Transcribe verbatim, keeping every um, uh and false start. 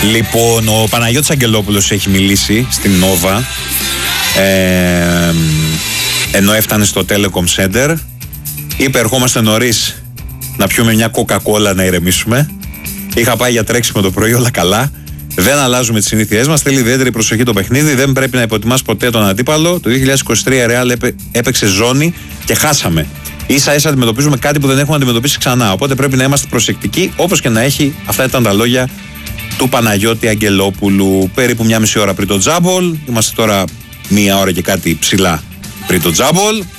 Λοιπόν, ο Παναγιώτης Αγγελόπουλος έχει μιλήσει στην Νόβα, ε, ενώ έφτανε στο Telecom Center. Είπε: ερχόμαστε νωρίς να πιούμε μια κοκακόλα να ηρεμήσουμε. Είχα πάει για τρέξιμο το πρωί, όλα καλά. Δεν αλλάζουμε τις συνήθειές μας. Θέλει ιδιαίτερη προσοχή το παιχνίδι. Δεν πρέπει να υποτιμάς ποτέ τον αντίπαλο. Το δύο χιλιάδες είκοσι τρία η Real έπαι, έπαιξε ζώνη και χάσαμε. Ίσα ίσα αντιμετωπίζουμε κάτι που δεν έχουμε αντιμετωπίσει ξανά. Οπότε πρέπει να είμαστε προσεκτικοί, όπως και να έχει. Αυτά ήταν τα λόγια του Παναγιώτη Αγγελόπουλου. Περίπου μια μισή ώρα πριν το τζάμπολ. Είμαστε τώρα μία ώρα και κάτι ψηλά πριν το τζάμπολ.